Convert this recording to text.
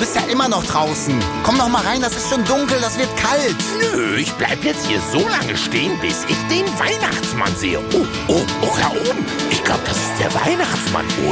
bist ja immer noch draußen. Komm doch mal rein, das ist schon dunkel, das wird kalt. Nö, ich bleib jetzt hier so lange stehen, bis ich den Weihnachtsmann sehe. Oh, da oben. Ich glaube, das ist der Weihnachtsmann, oder?